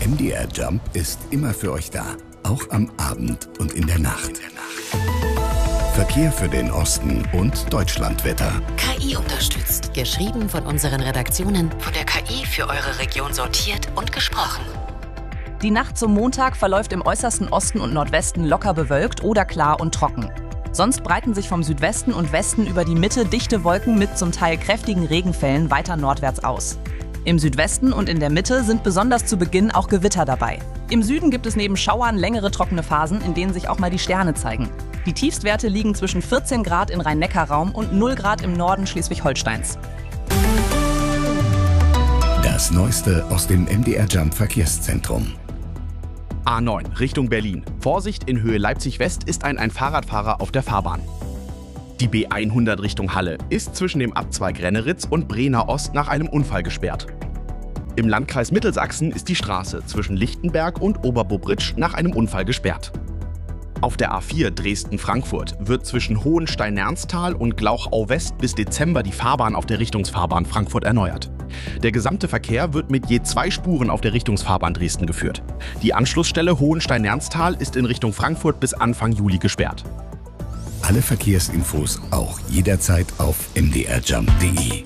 MDR Jump ist immer für euch da, auch am Abend und in der Nacht. Verkehr für den Osten und Deutschlandwetter. KI unterstützt. Geschrieben von unseren Redaktionen, von der KI für eure Region sortiert und gesprochen. Die Nacht zum Montag verläuft im äußersten Osten und Nordwesten locker bewölkt oder klar und trocken. Sonst breiten sich vom Südwesten und Westen über die Mitte dichte Wolken mit zum Teil kräftigen Regenfällen weiter nordwärts aus. Im Südwesten und in der Mitte sind besonders zu Beginn auch Gewitter dabei. Im Süden gibt es neben Schauern längere trockene Phasen, in denen sich auch mal die Sterne zeigen. Die Tiefstwerte liegen zwischen 14 Grad im Rhein-Neckar-Raum und 0 Grad im Norden Schleswig-Holsteins. Das Neueste aus dem MDR Jump Verkehrszentrum. A9 Richtung Berlin. Vorsicht, in Höhe Leipzig-West ist ein Fahrradfahrer auf der Fahrbahn. Die B100 Richtung Halle ist zwischen dem Abzweig Renneritz und Brenner Ost nach einem Unfall gesperrt. Im Landkreis Mittelsachsen ist die Straße zwischen Lichtenberg und Oberbobritsch nach einem Unfall gesperrt. Auf der A4 Dresden-Frankfurt wird zwischen Hohenstein-Nernstal und Glauchau-West bis Dezember die Fahrbahn auf der Richtungsfahrbahn Frankfurt erneuert. Der gesamte Verkehr wird mit je 2 Spuren auf der Richtungsfahrbahn Dresden geführt. Die Anschlussstelle Hohenstein-Nernstal ist in Richtung Frankfurt bis Anfang Juli gesperrt. Alle Verkehrsinfos auch jederzeit auf mdrjump.de.